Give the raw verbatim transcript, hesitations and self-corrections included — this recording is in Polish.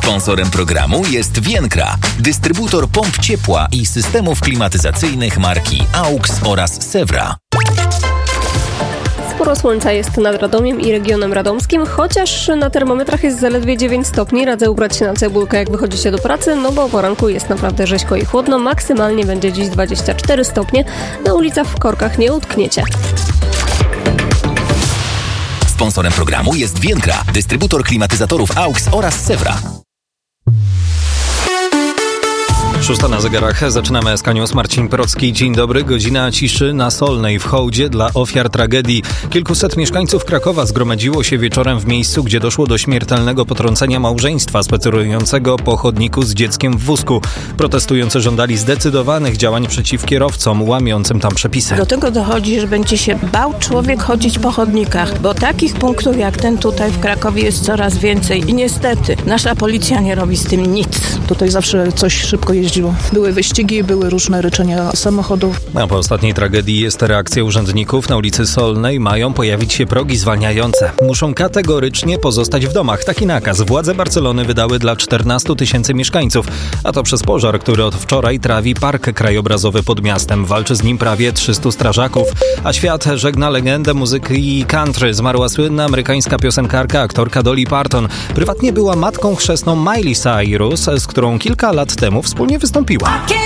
Sponsorem programu jest Vienkra, dystrybutor pomp ciepła i systemów klimatyzacyjnych marki AUX oraz Sewra. Sporo słońca jest nad Radomiem i regionem radomskim, chociaż na termometrach jest zaledwie dziewięć stopni. Radzę ubrać się na cebulkę, jak wychodzicie do pracy, no bo o poranku jest naprawdę rzeźko i chłodno. Maksymalnie będzie dziś dwadzieścia cztery stopnie. Na ulicach w korkach nie utkniecie. Sponsorem programu jest Vienkra, dystrybutor klimatyzatorów AUX oraz Sewra. Szósta na zegarach. Zaczynamy S K News. Marcin Procki. Dzień dobry. Godzina ciszy na Solnej w hołdzie dla ofiar tragedii. Kilkuset mieszkańców Krakowa zgromadziło się wieczorem w miejscu, gdzie doszło do śmiertelnego potrącenia małżeństwa spacerującego po chodniku z dzieckiem w wózku. Protestujący żądali zdecydowanych działań przeciw kierowcom łamiącym tam przepisy. Do tego dochodzi, że będzie się bał człowiek chodzić po chodnikach, bo takich punktów jak ten tutaj w Krakowie jest coraz więcej i niestety nasza policja nie robi z tym nic. Tutaj zawsze coś szybko jeździ. Były wyścigi, były różne ryczenia samochodów. A po ostatniej tragedii jest reakcja urzędników. Na ulicy Solnej mają pojawić się progi zwalniające. Muszą kategorycznie pozostać w domach. Taki nakaz władze Barcelony wydały dla czternastu tysięcy mieszkańców. A to przez pożar, który od wczoraj trawi park krajobrazowy pod miastem. Walczy z nim prawie trzystu strażaków. A świat żegna legendę muzyki country. Zmarła słynna amerykańska piosenkarka, aktorka Dolly Parton. Prywatnie była matką chrzestną Miley Cyrus, z którą kilka lat temu wspólnie wystąpiła.